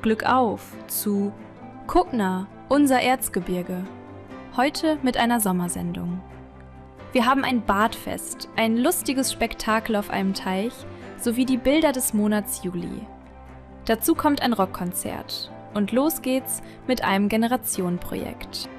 Glück auf zu Kuckner, unser Erzgebirge. Heute mit einer Sommersendung. Wir haben ein Badfest, ein lustiges Spektakel auf einem Teich sowie die Bilder des Monats Juli. Dazu kommt ein Rockkonzert und los geht's mit einem Generationenprojekt.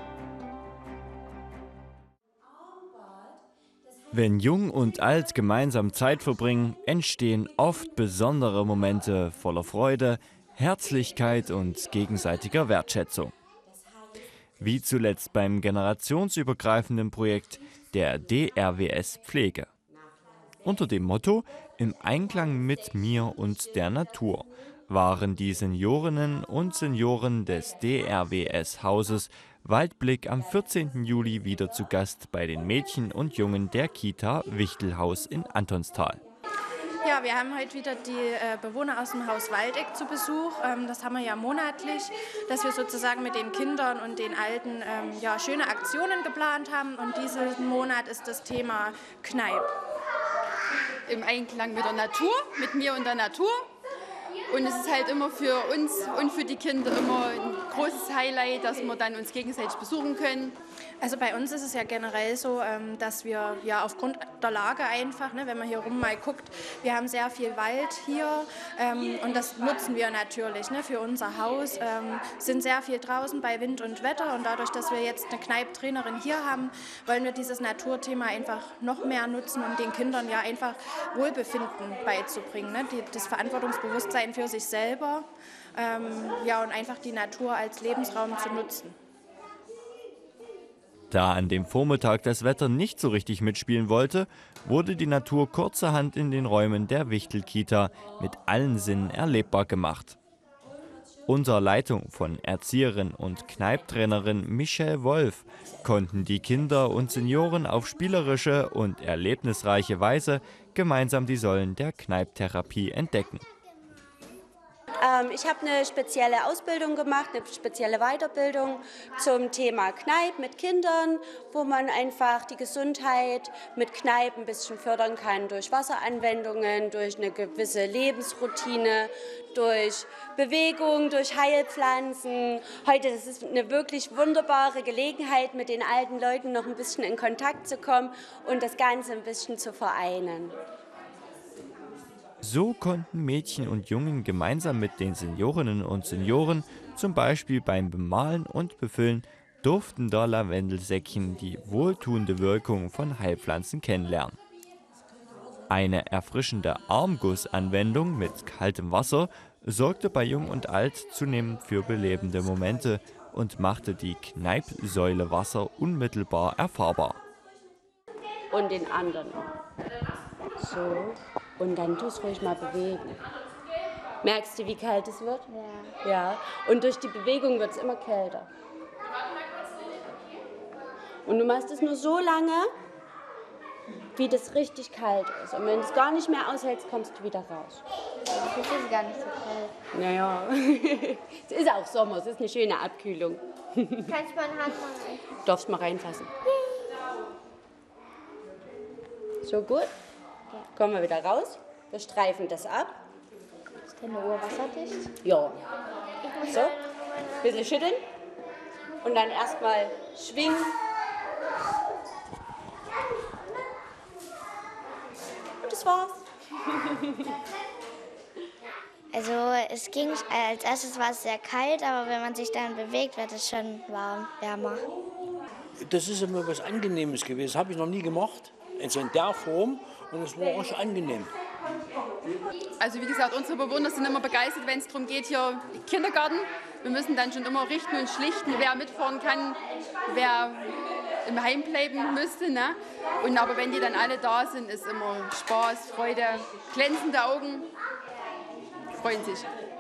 Wenn Jung und Alt gemeinsam Zeit verbringen, entstehen oft besondere Momente voller Freude, Herzlichkeit und gegenseitiger Wertschätzung. Wie zuletzt beim generationsübergreifenden Projekt der DRWS Pflege. Unter dem Motto „Im Einklang mit mir und der Natur“ waren die Seniorinnen und Senioren des DRWS-Hauses Waldblick am 14. Juli wieder zu Gast bei den Mädchen und Jungen der Kita Wichtelhaus in Antonstal. Ja, wir haben heute wieder die Bewohner aus dem Haus Waldeck zu Besuch. Das haben wir ja monatlich, dass wir sozusagen mit den Kindern und den Alten schöne Aktionen geplant haben. Und diesen Monat ist das Thema Kneipp. Im Einklang mit der Natur, mit mir und der Natur. Und es ist halt immer für uns und für die Kinder immer ein großes Highlight, dass wir dann uns gegenseitig besuchen können. Also bei uns ist es ja generell so, dass wir ja aufgrund der Lage einfach, wenn man hier rum mal guckt, wir haben sehr viel Wald hier und das nutzen wir natürlich für unser Haus, sind sehr viel draußen bei Wind und Wetter und dadurch, dass wir jetzt eine Kneipp-Trainerin hier haben, wollen wir dieses Naturthema einfach noch mehr nutzen, um den Kindern ja einfach Wohlbefinden beizubringen, das Verantwortungsbewusstsein für sich selber und einfach die Natur als Lebensraum zu nutzen. Da an dem Vormittag das Wetter nicht so richtig mitspielen wollte, wurde die Natur kurzerhand in den Räumen der Wichtel-Kita mit allen Sinnen erlebbar gemacht. Unter Leitung von Erzieherin und Kneipp-Trainerin Michelle Wolf konnten die Kinder und Senioren auf spielerische und erlebnisreiche Weise gemeinsam die Säulen der Kneipp-Therapie entdecken. Ich habe eine spezielle Ausbildung gemacht, eine spezielle Weiterbildung zum Thema Kneipp mit Kindern, wo man einfach die Gesundheit mit Kneipp ein bisschen fördern kann durch Wasseranwendungen, durch eine gewisse Lebensroutine, durch Bewegung, durch Heilpflanzen. Heute das ist eine wirklich wunderbare Gelegenheit, mit den alten Leuten noch ein bisschen in Kontakt zu kommen und das Ganze ein bisschen zu vereinen. So konnten Mädchen und Jungen gemeinsam mit den Seniorinnen und Senioren zum Beispiel beim Bemalen und Befüllen duftender Lavendelsäckchen die wohltuende Wirkung von Heilpflanzen kennenlernen. Eine erfrischende Armgussanwendung mit kaltem Wasser sorgte bei Jung und Alt zunehmend für belebende Momente und machte die Kneipp-Säule Wasser unmittelbar erfahrbar. Und den anderen. So. Und dann tust ruhig mal bewegen. Merkst du, wie kalt es wird? Ja. Und durch die Bewegung wird es immer kälter. Und du machst es nur so lange, wie das richtig kalt ist. Und wenn du es gar nicht mehr aushältst, kommst du wieder raus. Das ist gar nicht so kalt. Naja, es ist auch Sommer, es ist eine schöne Abkühlung. Kann ich meine Hand mal reinfassen? Darfst mal reinfassen. So gut. Kommen wir wieder raus. Wir streifen das ab. Ist deine Uhr wasserdicht? Ja. So, ein bisschen schütteln. Und dann erstmal schwingen. Und das war's. Also es ging, als erstes war es sehr kalt, aber wenn man sich dann bewegt, wird es schon wärmer. Das ist immer was Angenehmes gewesen. Das habe ich noch nie gemacht. Also in der Form. Und es war auch angenehm. Also wie gesagt, unsere Bewohner sind immer begeistert, wenn es darum geht, hier Kindergarten. Wir müssen dann schon immer richten und schlichten, wer mitfahren kann, wer im Heim bleiben müsste. Aber wenn die dann alle da sind, ist immer Spaß, Freude, glänzende Augen, freuen sich.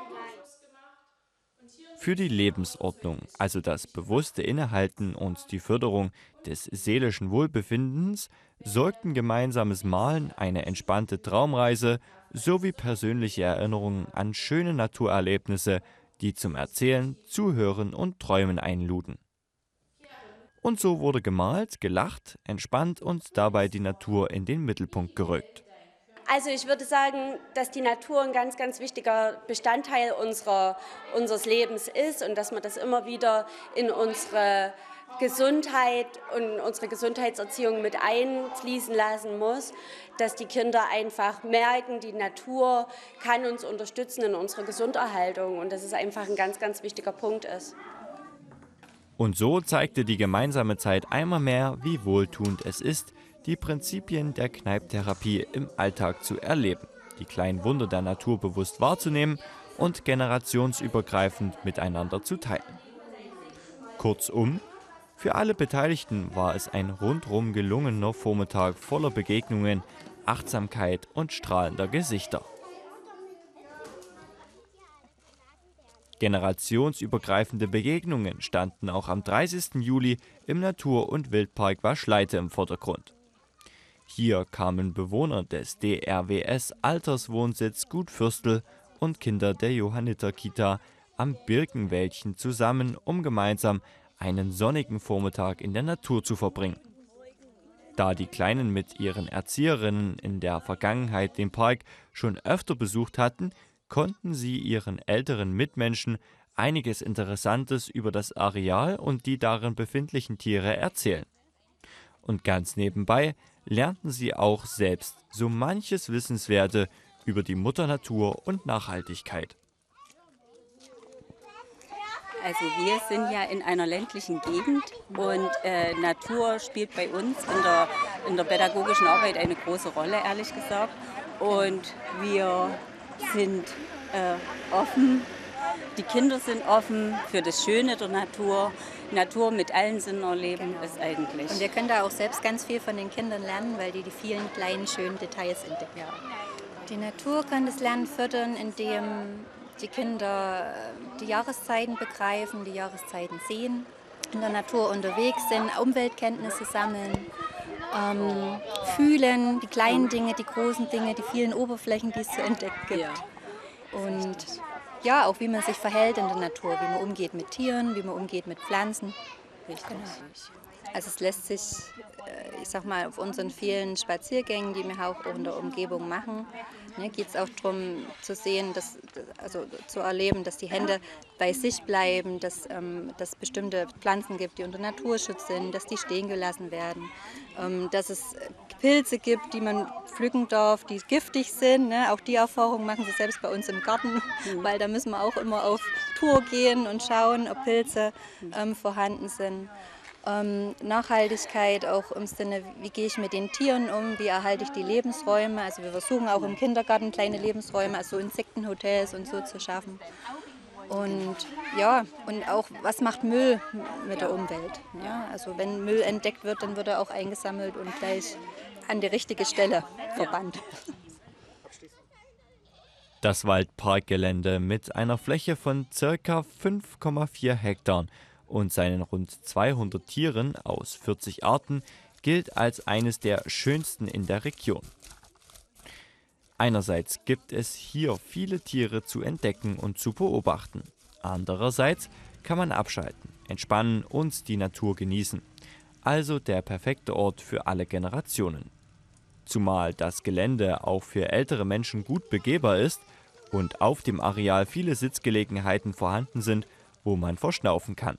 Für die Lebensordnung, also das bewusste Innehalten und die Förderung des seelischen Wohlbefindens, sorgten gemeinsames Malen, eine entspannte Traumreise sowie persönliche Erinnerungen an schöne Naturerlebnisse, die zum Erzählen, Zuhören und Träumen einluden. Und so wurde gemalt, gelacht, entspannt und dabei die Natur in den Mittelpunkt gerückt. Also ich würde sagen, dass die Natur ein ganz, ganz wichtiger Bestandteil unseres Lebens ist und dass man das immer wieder in unsere Gesundheit und unsere Gesundheitserziehung mit einfließen lassen muss, dass die Kinder einfach merken, die Natur kann uns unterstützen in unserer Gesunderhaltung und dass es einfach ein ganz, ganz wichtiger Punkt ist. Und so zeigte die gemeinsame Zeit einmal mehr, wie wohltuend es ist, die Prinzipien der Kneipptherapie im Alltag zu erleben, die kleinen Wunder der Natur bewusst wahrzunehmen und generationsübergreifend miteinander zu teilen. Kurzum, für alle Beteiligten war es ein rundrum gelungener Vormittag voller Begegnungen, Achtsamkeit und strahlender Gesichter. Generationsübergreifende Begegnungen standen auch am 30. Juli im Natur- und Wildpark Waschleite im Vordergrund. Hier kamen Bewohner des DRWS Alterswohnsitz Gut Fürstel und Kinder der Johanniter-Kita am Birkenwäldchen zusammen, um gemeinsam einen sonnigen Vormittag in der Natur zu verbringen. Da die Kleinen mit ihren Erzieherinnen in der Vergangenheit den Park schon öfter besucht hatten, konnten sie ihren älteren Mitmenschen einiges Interessantes über das Areal und die darin befindlichen Tiere erzählen. Und ganz nebenbei lernten sie auch selbst so manches Wissenswerte über die Mutter Natur und Nachhaltigkeit. Also wir sind ja in einer ländlichen Gegend und Natur spielt bei uns in der pädagogischen Arbeit eine große Rolle, ehrlich gesagt. Und wir sind offen, die Kinder sind offen für das Schöne der Natur. Natur mit allen Sinnen erleben ist eigentlich. Und wir können da auch selbst ganz viel von den Kindern lernen, weil die vielen kleinen, schönen Details entdecken. Ja. Die Natur kann das Lernen fördern, indem die Kinder die Jahreszeiten begreifen, die Jahreszeiten sehen, in der Natur unterwegs sind, Umweltkenntnisse sammeln, fühlen, die kleinen Dinge, die großen Dinge, die vielen Oberflächen, die es zu entdecken gibt. Ja. Und ja, auch wie man sich verhält in der Natur, wie man umgeht mit Tieren, wie man umgeht mit Pflanzen. Richtig. Genau. Also es lässt sich, ich sag mal, auf unseren vielen Spaziergängen, die wir auch in der Umgebung machen, geht es auch darum zu sehen, also zu erleben, dass die Hände bei sich bleiben, dass es bestimmte Pflanzen gibt, die unter Naturschutz sind, dass die stehen gelassen werden, dass es Pilze gibt, die man pflücken darf, die giftig sind. Auch die Erfahrung machen sie selbst bei uns im Garten, weil da müssen wir auch immer auf Tour gehen und schauen, ob Pilze vorhanden sind. Nachhaltigkeit auch im Sinne, wie gehe ich mit den Tieren um, wie erhalte ich die Lebensräume. Also wir versuchen auch im Kindergarten kleine Lebensräume, also Insektenhotels und so zu schaffen. Und ja, und auch, was macht Müll mit der Umwelt? Ja, also wenn Müll entdeckt wird, dann wird er auch eingesammelt und gleich an die richtige Stelle verbannt. Das Waldparkgelände mit einer Fläche von ca. 5,4 Hektar und seinen rund 200 Tieren aus 40 Arten gilt als eines der schönsten in der Region. Einerseits gibt es hier viele Tiere zu entdecken und zu beobachten. Andererseits kann man abschalten, entspannen und die Natur genießen. Also der perfekte Ort für alle Generationen. Zumal das Gelände auch für ältere Menschen gut begehbar ist und auf dem Areal viele Sitzgelegenheiten vorhanden sind, wo man verschnaufen kann.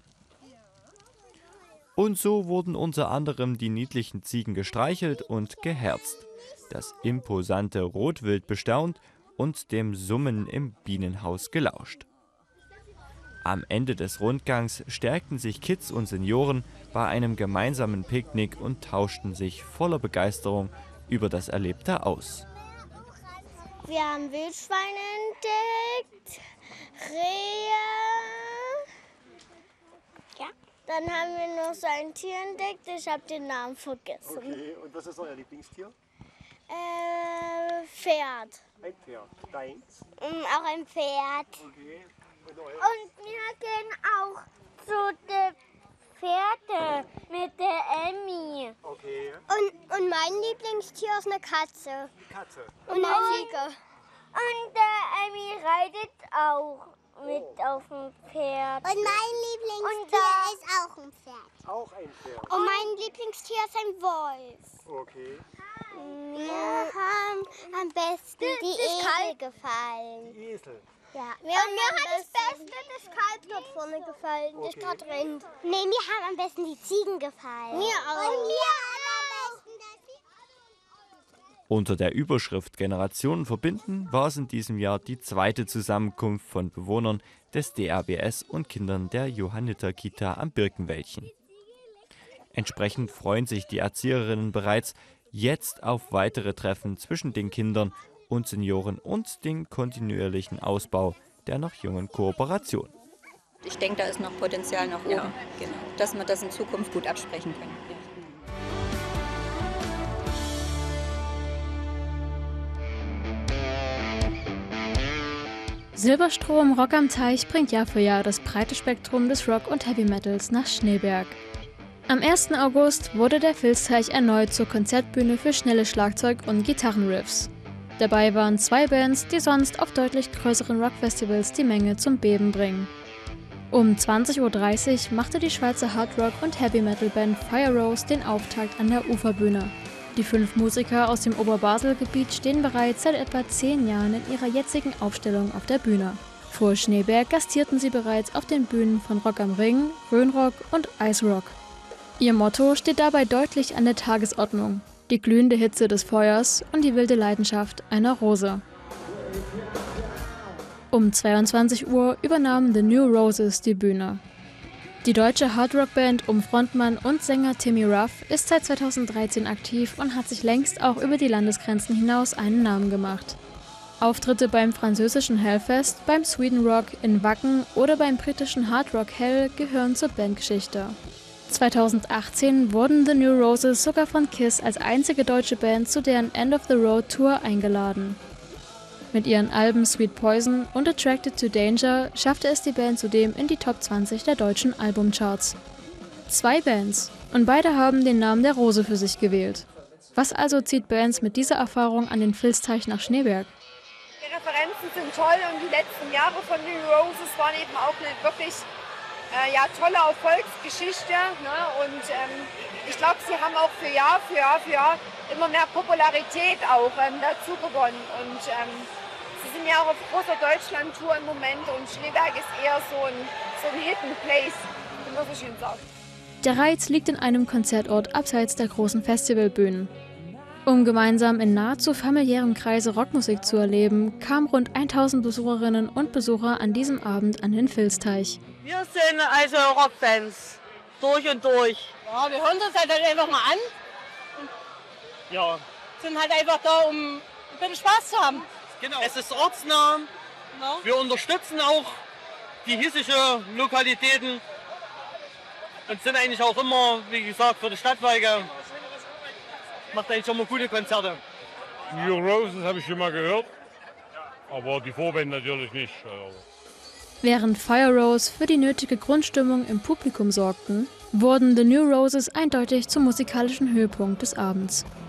Und so wurden unter anderem die niedlichen Ziegen gestreichelt und geherzt, das imposante Rotwild bestaunt und dem Summen im Bienenhaus gelauscht. Am Ende des Rundgangs stärkten sich Kids und Senioren bei einem gemeinsamen Picknick und tauschten sich voller Begeisterung über das Erlebte aus. Wir haben Wildschweine entdeckt, Rehe. Ja. Dann haben wir noch so ein Tier entdeckt, ich habe den Namen vergessen. Okay, und was ist euer Lieblingstier? Pferd. Ein Pferd. Deins? Auch ein Pferd. Okay. Und wir gehen auch zu den Pferde mit der Emmy. Okay. Und mein Lieblingstier ist eine Katze. Katze. Und eine Ziege. Und der Emmy reitet auch. mit auf dem Pferd. Und mein Lieblingstier ist auch ein Pferd. Auch ein Pferd. Und mein Lieblingstier ist ein Wolf. Okay. Mir haben am besten die Esel gefallen. Die Esel. Ja. Und mir hat das Beste das Kalb dort vorne gefallen, das gerade rennt. Nee, mir haben am besten die Ziegen gefallen. Mir auch. Und mir am besten das. Unter der Überschrift Generationen verbinden war es in diesem Jahr die zweite Zusammenkunft von Bewohnern des DRBS und Kindern der Johanniter-Kita am Birkenwäldchen. Entsprechend freuen sich die Erzieherinnen bereits jetzt auf weitere Treffen zwischen den Kindern und Senioren und den kontinuierlichen Ausbau der noch jungen Kooperation. Ich denke, da ist noch Potenzial nach oben, genau, dass wir das in Zukunft gut absprechen können. Silberstrom Rock am Teich bringt Jahr für Jahr das breite Spektrum des Rock und Heavy Metals nach Schneeberg. Am 1. August wurde der Filzteich erneut zur Konzertbühne für schnelle Schlagzeug- und Gitarrenriffs. Dabei waren 2 Bands, die sonst auf deutlich größeren Rockfestivals die Menge zum Beben bringen. Um 20:30 Uhr machte die Schweizer Hardrock- und Heavy-Metal-Band Fire Rose den Auftakt an der Uferbühne. Die 5 Musiker aus dem Oberbasel-Gebiet stehen bereits seit etwa 10 Jahren in ihrer jetzigen Aufstellung auf der Bühne. Vor Schneeberg gastierten sie bereits auf den Bühnen von Rock am Ring, Rhönrock und Ice Rock. Ihr Motto steht dabei deutlich an der Tagesordnung: die glühende Hitze des Feuers und die wilde Leidenschaft einer Rose. Um 22 Uhr übernahmen The New Roses die Bühne. Die deutsche Hardrock-Band um Frontmann und Sänger Timmy Ruff ist seit 2013 aktiv und hat sich längst auch über die Landesgrenzen hinaus einen Namen gemacht. Auftritte beim französischen Hellfest, beim Sweden Rock in Wacken oder beim britischen Hard Rock Hell gehören zur Bandgeschichte. 2018 wurden The New Roses sogar von KISS als einzige deutsche Band zu deren End of the Road Tour eingeladen. Mit ihren Alben Sweet Poison und Attracted to Danger schaffte es die Band zudem in die Top 20 der deutschen Albumcharts. 2 Bands und beide haben den Namen der Rose für sich gewählt. Was also zieht Bands mit dieser Erfahrung an den Filzteich nach Schneeberg? Die Referenzen sind toll und die letzten Jahre von New Roses waren eben auch eine wirklich tolle Erfolgsgeschichte. Ne? Und ich glaube, sie haben auch für Jahr immer mehr Popularität auch dazu gewonnen. Und sie sind ja auch auf großer Deutschland-Tour im Moment und Schneeberg ist eher so ein Hidden Place, wie man so schön sagt. Der Reiz liegt in einem Konzertort abseits der großen Festivalbühnen. Um gemeinsam in nahezu familiärem Kreise Rockmusik zu erleben, kamen rund 1000 Besucherinnen und Besucher an diesem Abend an den Filzteich. Wir sind also Rockfans, durch und durch. Ja, wir hören uns halt einfach mal an. Ja. Sind halt einfach da, um ein bisschen Spaß zu haben. Genau. Es ist ortsnah. Genau. Wir unterstützen auch die hiesige Lokalitäten und sind eigentlich auch immer, wie gesagt, für die Stadtwerke. Macht eigentlich immer gute Konzerte. New Roses habe ich schon mal gehört, aber die Vorband natürlich nicht. Während Fire Rose für die nötige Grundstimmung im Publikum sorgten, wurden The New Roses eindeutig zum musikalischen Höhepunkt des Abends.